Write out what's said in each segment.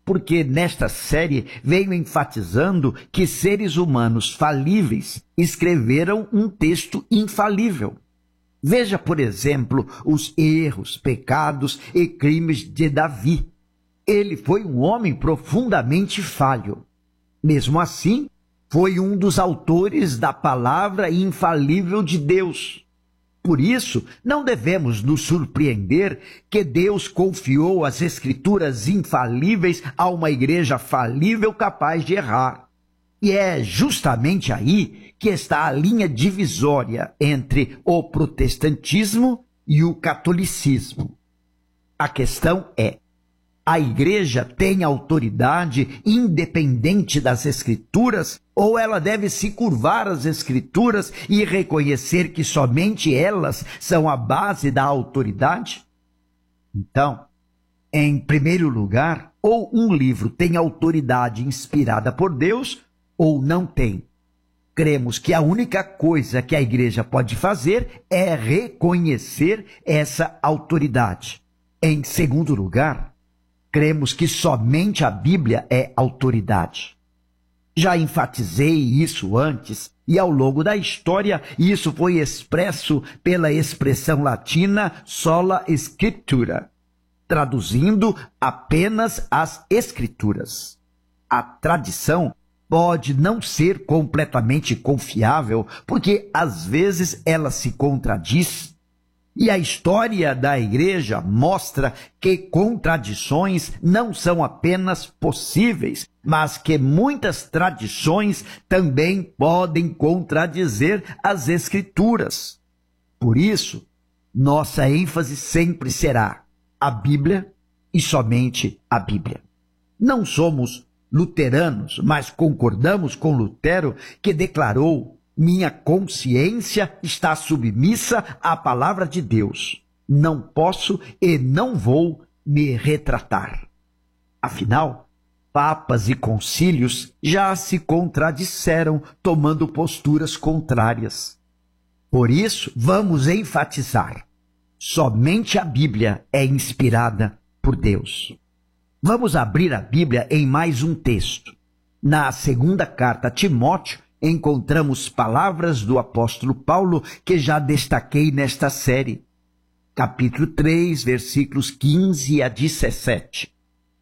porque nesta série venho enfatizando que seres humanos falíveis escreveram um texto infalível. Veja, por exemplo, os erros, pecados e crimes de Davi. Ele foi um homem profundamente falho. Mesmo assim, foi um dos autores da palavra infalível de Deus. Por isso, não devemos nos surpreender que Deus confiou as Escrituras infalíveis a uma igreja falível capaz de errar. E é justamente aí que está a linha divisória entre o protestantismo e o catolicismo. A questão é: a igreja tem autoridade independente das Escrituras ou ela deve se curvar às Escrituras e reconhecer que somente elas são a base da autoridade? Então, em primeiro lugar, ou um livro tem autoridade inspirada por Deus ou não tem. Cremos que a única coisa que a igreja pode fazer é reconhecer essa autoridade. Em segundo lugar, cremos que somente a Bíblia é autoridade. Já enfatizei isso antes, e ao longo da história isso foi expresso pela expressão latina sola scriptura, traduzindo apenas as Escrituras. A tradição pode não ser completamente confiável, porque às vezes ela se contradiz. E a história da igreja mostra que contradições não são apenas possíveis, mas que muitas tradições também podem contradizer as Escrituras. Por isso, nossa ênfase sempre será a Bíblia e somente a Bíblia. Não somos luteranos, mas concordamos com Lutero, que declarou: minha consciência está submissa à palavra de Deus. Não posso e não vou me retratar. Afinal, papas e concílios já se contradisseram, tomando posturas contrárias. Por isso, vamos enfatizar: somente a Bíblia é inspirada por Deus. Vamos abrir a Bíblia em mais um texto. Na segunda carta a Timóteo, encontramos palavras do apóstolo Paulo que já destaquei nesta série. Capítulo 3, versículos 15 a 17.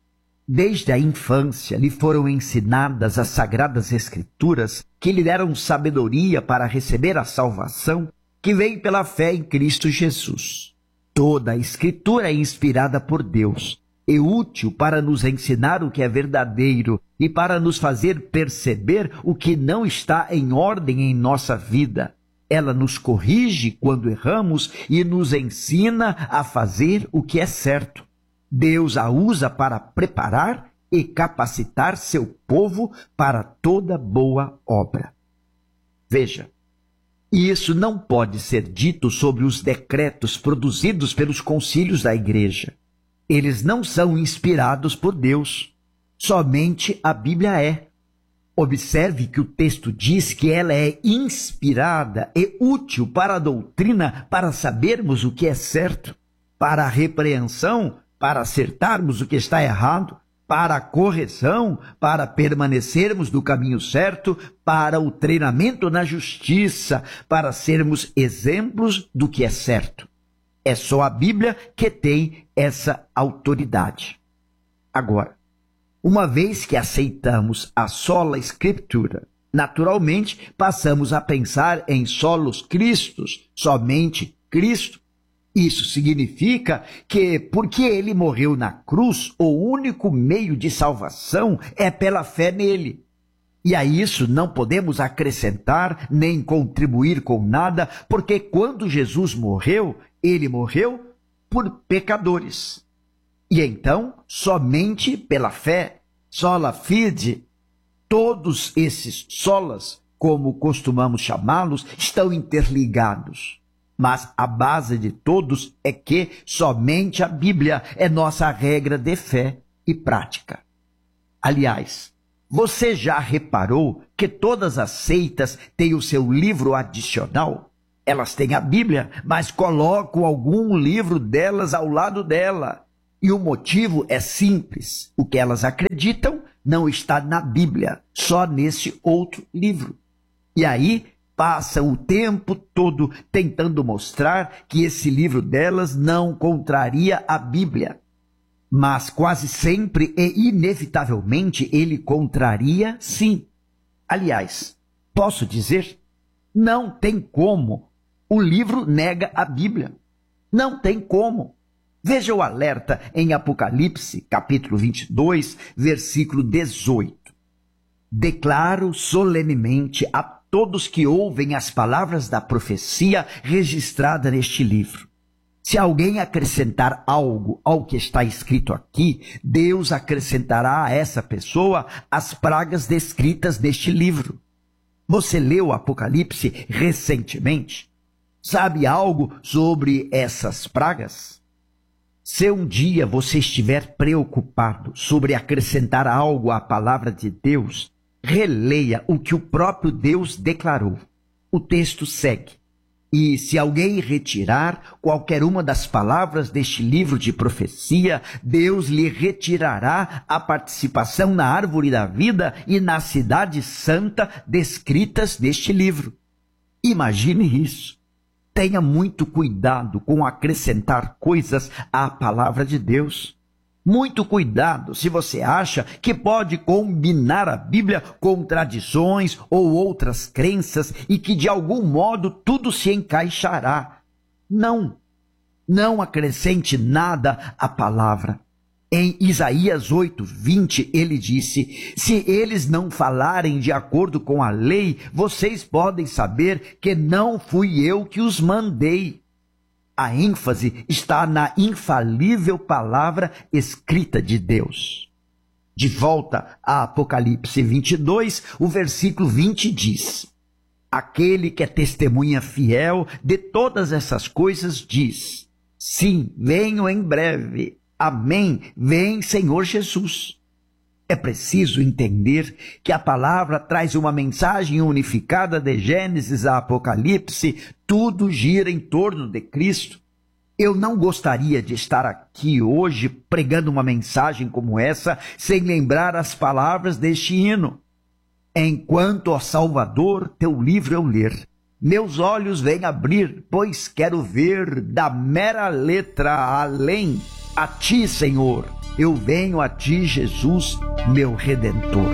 Desde a infância lhe foram ensinadas as sagradas Escrituras, que lhe deram sabedoria para receber a salvação que vem pela fé em Cristo Jesus. Toda a Escritura é inspirada por Deus e útil para nos ensinar o que é verdadeiro e para nos fazer perceber o que não está em ordem em nossa vida. Ela nos corrige quando erramos e nos ensina a fazer o que é certo. Deus a usa para preparar e capacitar seu povo para toda boa obra. Veja, isso não pode ser dito sobre os decretos produzidos pelos concílios da igreja. Eles não são inspirados por Deus. Somente a Bíblia é. Observe que o texto diz que ela é inspirada e útil para a doutrina, para sabermos o que é certo, para a repreensão, para acertarmos o que está errado, para a correção, para permanecermos no caminho certo, para o treinamento na justiça, para sermos exemplos do que é certo. É só a Bíblia que tem essa autoridade. Agora, uma vez que aceitamos a sola Escritura, naturalmente passamos a pensar em solos Cristos, somente Cristo. Isso significa que, porque ele morreu na cruz, o único meio de salvação é pela fé nele. E a isso não podemos acrescentar nem contribuir com nada, porque quando Jesus morreu, ele morreu por pecadores. E então, somente pela fé, sola fide, todos esses solas, como costumamos chamá-los, estão interligados. Mas a base de todos é que somente a Bíblia é nossa regra de fé e prática. Aliás, você já reparou que todas as seitas têm o seu livro adicional? Elas têm a Bíblia, mas colocam algum livro delas ao lado dela. E o motivo é simples. O que elas acreditam não está na Bíblia, só nesse outro livro. E aí passa o tempo todo tentando mostrar que esse livro delas não contraria a Bíblia. Mas quase sempre e inevitavelmente ele contraria, sim. Aliás, posso dizer, não tem como. O livro nega a Bíblia. Não tem como. Veja o alerta em Apocalipse, capítulo 22, versículo 18. Declaro solenemente a todos que ouvem as palavras da profecia registrada neste livro. Se alguém acrescentar algo ao que está escrito aqui, Deus acrescentará a essa pessoa as pragas descritas neste livro. Você leu o Apocalipse recentemente? Sabe algo sobre essas pragas? Se um dia você estiver preocupado sobre acrescentar algo à palavra de Deus, releia o que o próprio Deus declarou. O texto segue. E se alguém retirar qualquer uma das palavras deste livro de profecia, Deus lhe retirará a participação na árvore da vida e na cidade santa descritas neste livro. Imagine isso. Tenha muito cuidado com acrescentar coisas à palavra de Deus. Muito cuidado se você acha que pode combinar a Bíblia com tradições ou outras crenças e que de algum modo tudo se encaixará. Não acrescente nada à palavra. Em Isaías 8:20 ele disse: se eles não falarem de acordo com a lei, vocês podem saber que não fui eu que os mandei. A ênfase está na infalível palavra escrita de Deus. De volta a Apocalipse 22, o versículo 20 diz: aquele que é testemunha fiel de todas essas coisas diz: sim, venho em breve. Amém, vem Senhor Jesus. É preciso entender que a palavra traz uma mensagem unificada de Gênesis a Apocalipse, tudo gira em torno de Cristo. Eu não gostaria de estar aqui hoje pregando uma mensagem como essa sem lembrar as palavras deste hino. Enquanto, ó Salvador, teu livro eu ler, meus olhos vêm abrir, pois quero ver da mera letra além. A ti, Senhor, eu venho a ti, Jesus, meu Redentor.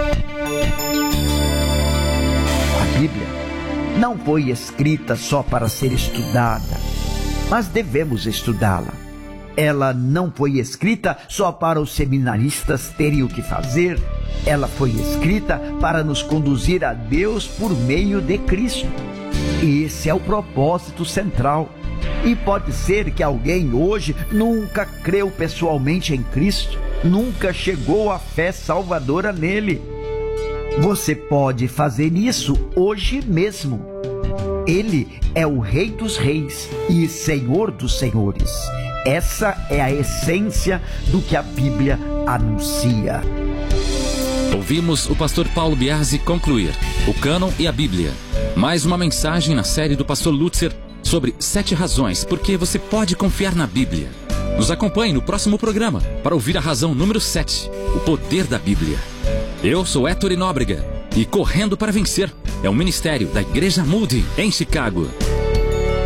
A Bíblia não foi escrita só para ser estudada, mas devemos estudá-la. Ela não foi escrita só para os seminaristas terem o que fazer. Ela foi escrita para nos conduzir a Deus por meio de Cristo. Esse é o propósito central. E pode ser que alguém hoje nunca creu pessoalmente em Cristo, nunca chegou à fé salvadora nele. Você pode fazer isso hoje mesmo. Ele é o Rei dos Reis e Senhor dos Senhores. Essa é a essência do que a Bíblia anuncia. Ouvimos o pastor Paulo Biasi concluir o cânon e a Bíblia. Mais uma mensagem na série do pastor Lutzer sobre 7 razões por que você pode confiar na Bíblia. Nos acompanhe no próximo programa para ouvir a razão número 7, o poder da Bíblia. Eu sou Héctor Nóbrega e Correndo para Vencer é o ministério da Igreja Moody em Chicago.